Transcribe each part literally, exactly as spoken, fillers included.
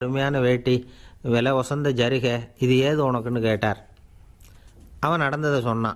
அருமையான வேட்டி, விலை ஒசந்த ஜரிகை, இது ஏது உனக்குன்னு கேட்டார். அவன் நடந்ததை சொன்னான்.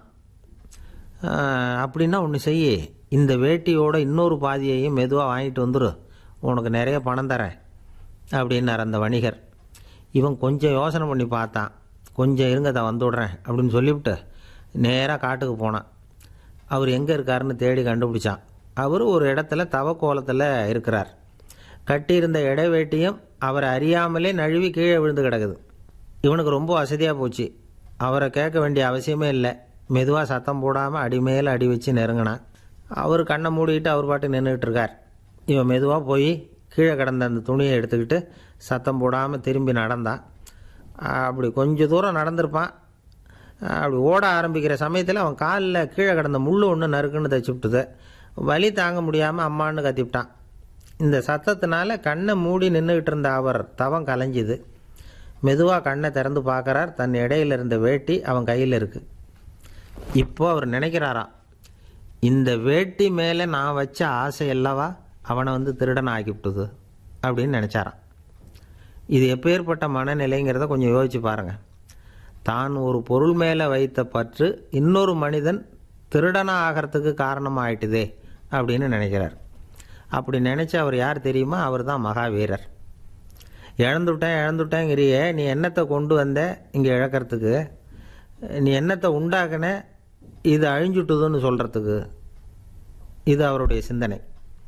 அப்படின்னா ஒன்று செய்ய, இந்த வேட்டியோட இன்னொரு பாதியையும் மெதுவாக வாங்கிட்டு வந்துரு, உனக்கு நிறைய பணம் தரேன் அப்படின்னார் அந்த வணிகர். இவன் கொஞ்சம் யோசனை பண்ணி பார்த்தான். கொஞ்சம் இருங்க, தான் வந்து விட்றேன் அப்படின்னு சொல்லிவிட்டு நேராக காட்டுக்கு போனான். அவர் எங்கே இருக்காருன்னு தேடி கண்டுபிடிச்சான். அவர் ஒரு இடத்துல தவக்கோலத்தில் இருக்கிறார். கட்டியிருந்த இடைவேட்டியும் அவரை அறியாமலே நழுவி கீழே விழுந்து கிடக்குது. இவனுக்கு ரொம்ப வசதியாக போச்சு. அவரை கேட்க வேண்டிய அவசியமே இல்லை. மெதுவாக சத்தம் போடாமல் அடி மேலே அடி வச்சு நெருங்கினான். அவர் கண்ணை மூடிக்கிட்டு அவர் பாட்டு நின்றுக்கிட்டு இருக்கார். இவன் மெதுவாக போய் கீழே கிடந்த அந்த துணியை எடுத்துக்கிட்டு சத்தம் போடாமல் திரும்பி நடந்தான். அப்படி கொஞ்சம் தூரம் நடந்திருப்பான். அப்படி ஓட ஆரம்பிக்கிற சமயத்தில் அவன் காலில் கீழே கிடந்த முள் ஒன்று நறுக்குன்னு தைச்சி விட்டுது. வலி தாங்க முடியாமல் அம்மான்னு கத்திவிட்டான். இந்த சத்தத்தினால கண்ணை மூடி நின்றுக்கிட்டு இருந்த அவர் தவம் கலைஞ்சிது. மெதுவாக கண்ணை திறந்து பார்க்குறார். தன் இடையில இருந்த வேட்டி அவன் கையில் இருக்குது. இப்போ அவர் நினைக்கிறாராம், இந்த வேட்டி மேலே நான் வச்ச ஆசை அல்லவா அவனை வந்து திருடன் ஆக்கிவிட்டுது அப்படின்னு நினச்சாரான். இது எப்பேற்பட்ட மனநிலைங்கிறத கொஞ்சம் யோசிச்சு பாருங்கள். தான் ஒரு பொருள் மேலே வைத்த பற்று இன்னொரு மனிதன் திருடனாக ஆகிறதுக்கு காரணமாயிட்டுதே அப்படின்னு நினைக்கிறார். அப்படி நினச்சி அவர் யார் தெரியுமா? அவர் தான் மகாவீரர். இழந்துட்டேன் இழந்துட்டேங்கிறியே, நீ என்னத்தை கொண்டு வந்த இங்கே இழக்கிறதுக்கு? நீ என்னத்தை உண்டாக்குன இது அழிஞ்சுட்டுதுன்னு சொல்கிறதுக்கு? இது அவருடைய சிந்தனை.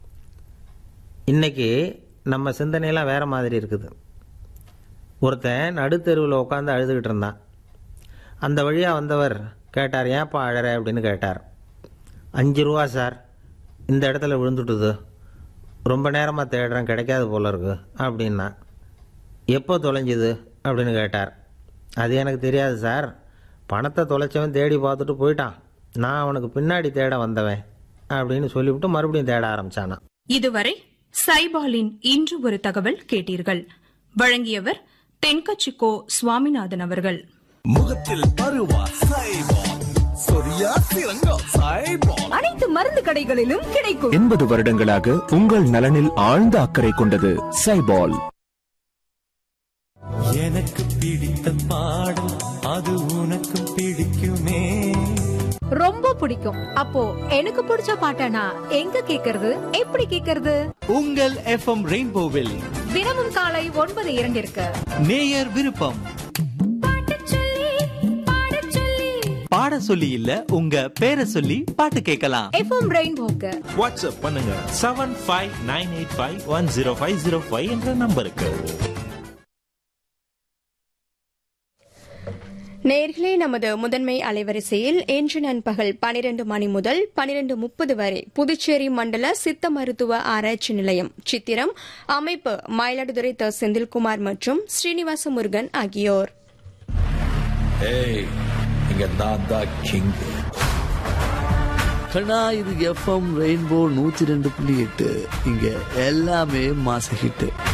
இன்றைக்கி நம்ம சிந்தனையெல்லாம் வேறு மாதிரி இருக்குது. ஒருத்தன் நடுத்தெருவில் உட்காந்து அழுதுகிட்டு இருந்தான். அந்த வழியாக வந்தவர் கேட்டார், ஏன்ப்பா அழற அப்படின்னு கேட்டார். அஞ்சு ரூபா சார், இந்த இடத்துல விழுந்துட்டுது, ரொம்ப நேரமாக தேடுறேன், கிடைக்காது போல இருக்கு அப்படின்னா. எப்போ தொலைஞ்சுது அப்படின்னு கேட்டார். அது எனக்கு தெரியாது சார், பணத்தை தொலைச்சவன் தேடி பார்த்துட்டு போயிட்டான், நான் அவனுக்கு பின்னாடி தேட வந்தவன் அப்படின்னு சொல்லிவிட்டு மறுபடியும் தேட ஆரம்பிச்சானா. இதுவரை சைபாலின் இன்று ஒரு தகவல் கேட்டீர்கள். வழங்கியவர் தென்கட்சிக்கோ சுவாமிநாதன் அவர்கள். முகத்தில் பருவா சைபால், சொரியா சிறங்கா சைபால், அனைத்து மருந்து கடைகளிலும் கிடைக்கும். எண்பது வருடங்களாக உங்கள் நலனில் ஆழ்ந்த அக்கறை கொண்டது சைபால். எனக்கு பிடித்த பாடல் அது உனக்கு பிடிக்குமே. ரொம்ப பிடிக்கும். அப்போ எனக்கு பிடிச்ச பாட்டனா எங்க கேக்குறது, எப்படி கேக்குறது? உங்கள் எஃப்எம் ரெயின்போவில் தினமும் காலை ஒன்பது இரண்டிற்கு நேயர் விருப்பம். பாட சொல்லி இல்ல, உங்க பேரை சொல்லி பாட்டு கேட்கலாம். எஃப்எம் ரெயின்போக்கு வாட்ஸ்அப் பண்ணுங்க seven five nine eight five one zero five zero five என்ற நம்பருக்கு. நேர்களே, நமது முதன்மை அலைவரிசையில் இன்று நண்பகல் பனிரெண்டு மணி முதல் பனிரெண்டு முப்பது வரை புதுச்சேரி மண்டல சித்த மருத்துவ ஆராய்ச்சி நிலையம் சித்திரம் அமைப்பு மயிலாடுதுறை த செந்தில்குமார் மற்றும் ஸ்ரீனிவாச முருகன் ஆகியோர். கண்ணா, இது எஃப்எம் ரெயின்போ நூத்தி ரெண்டு புள்ளி எட்டு. இங்க எல்லாமே மாச ஹிட்.